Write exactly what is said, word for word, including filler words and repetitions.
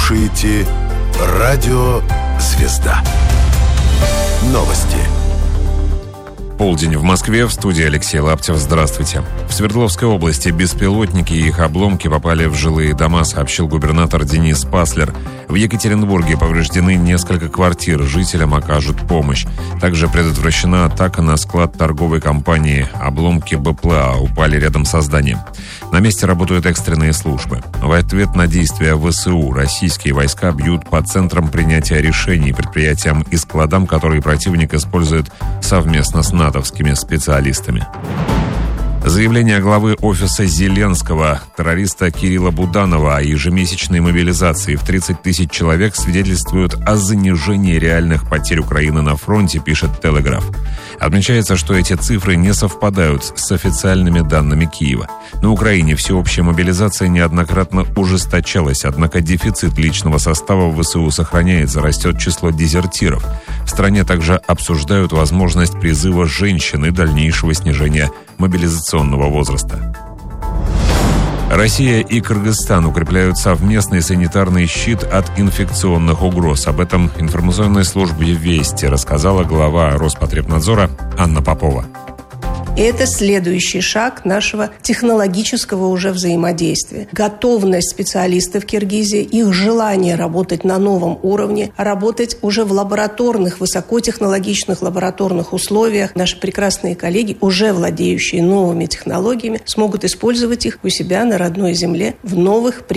слушаете «Радио Звезда». Новости. Полдень в Москве, в студии Алексей Лаптев. Здравствуйте. В Свердловской области беспилотники и их обломки попали в жилые дома, сообщил губернатор Денис Паслер. В Екатеринбурге повреждены несколько квартир, жителям окажут помощь. Также предотвращена атака на склад торговой компании. Обломки БПЛА упали рядом со зданием. На месте работают экстренные службы. В ответ на действия ВСУ российские войска бьют по центрам принятия решений, предприятиям и складам, которые противник использует совместно с натовскими специалистами. Заявление главы офиса Зеленского, террориста Кирилла Буданова, о ежемесячной мобилизации в тридцать тысяч человек свидетельствует о занижении реальных потерь Украины на фронте, пишет Телеграф. Отмечается, что эти цифры не совпадают с официальными данными Киева. На Украине всеобщая мобилизация неоднократно ужесточалась, однако дефицит личного состава в ВСУ сохраняется, растет число дезертиров. В стране также обсуждают возможность призыва женщин и дальнейшего снижения мобилизационного возраста. Россия и Кыргызстан укрепляют совместный санитарный щит от инфекционных угроз. Об этом информационной службе «Вести» рассказала глава Роспотребнадзора Анна Попова. Это следующий шаг нашего технологического уже взаимодействия. Готовность специалистов Киргизии, их желание работать на новом уровне, работать уже в лабораторных, высокотехнологичных лабораторных условиях. Наши прекрасные коллеги, уже владеющие новыми технологиями, смогут использовать их у себя на родной земле в новых